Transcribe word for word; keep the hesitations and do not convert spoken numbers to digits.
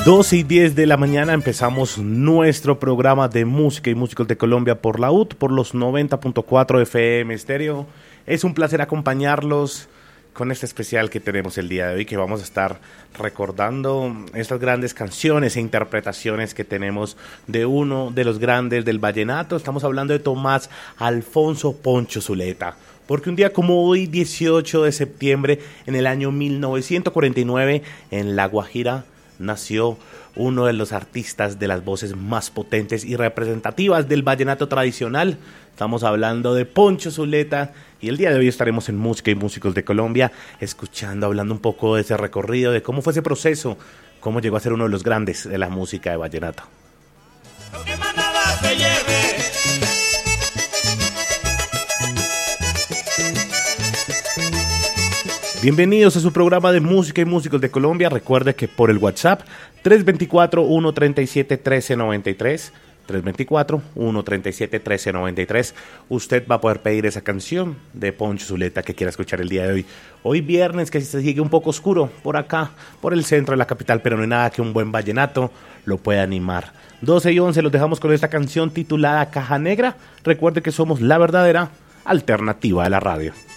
doce y diez de la mañana empezamos nuestro programa de música y músicos de Colombia por la U T, por los noventa punto cuatro F M Estéreo. Es un placer acompañarlos con este especial que tenemos el día de hoy, que vamos a estar recordando estas grandes canciones e interpretaciones que tenemos de uno de los grandes del vallenato. Estamos hablando de Tomás Alfonso Poncho Zuleta, porque un día como hoy, dieciocho de septiembre, en el año mil novecientos cuarenta y nueve, en La Guajira, nació uno de los artistas de las voces más potentes y representativas del vallenato tradicional. Estamos hablando de Poncho Zuleta, y el día de hoy estaremos en Música y Músicos de Colombia, escuchando, hablando un poco de ese recorrido, de cómo fue ese proceso, cómo llegó a ser uno de los grandes de la música de vallenato. Lo que más nada se lleve. Bienvenidos a su programa de Música y Músicos de Colombia. Recuerde que por el WhatsApp tres dos cuatro, uno tres siete, uno tres nueve tres, tres dos cuatro, uno tres siete, uno tres nueve tres, usted va a poder pedir esa canción de Poncho Zuleta que quiera escuchar el día de hoy. Hoy viernes, que se sigue un poco oscuro por acá, por el centro de la capital, pero no hay nada que un buen vallenato lo pueda animar. doce y once los dejamos con esta canción titulada Caja Negra. Recuerde que somos la verdadera alternativa de la radio.